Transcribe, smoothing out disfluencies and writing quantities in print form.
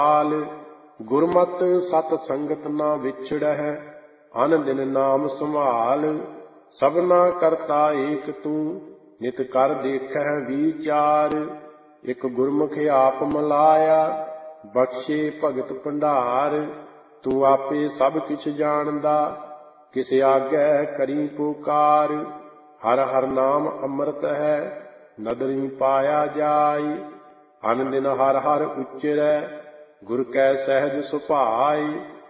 ਹਾਲ। ਗੁਰਮਤਿ ਸਤ ਸੰਗਤ ਨਾ ਵਿਛੜਹਿ, ਅਨ ਦਿਨ ਨਾਮ ਸੰਭਾਲ। ਸਭਨਾ ਕਰਤਾ ਏਕ ਤੂੰ, ਨਿਤ ਕਰ ਦੇਖਹਿ ਵਿਚਾਰ। ਇਕ ਗੁਰਮੁਖ ਆਪ ਮਿਲਾਇਆ, ਬਖਸ਼ੇ ਭਗਤ ਭੰਡਾਰ। ਤੂੰ ਆਪੇ ਸਭ ਕਿਛ ਜਾਣਦਾ, ਕਿਸ ਆਗੈ ਕਰੀ ਪੁਕਾਰ। ਹਰ ਹਰ ਨਾਮ ਅੰਮ੍ਰਿਤ ਹੈ, ਨਦਰੀ ਪਾਇਆ ਜਾਈ। ਅਨ ਦਿਨ ਹਰ ਹਰ ਉਚਰੈ, ਗੁਰ ਕੈ ਸਹਿਜ ਸੁਭਾਈ।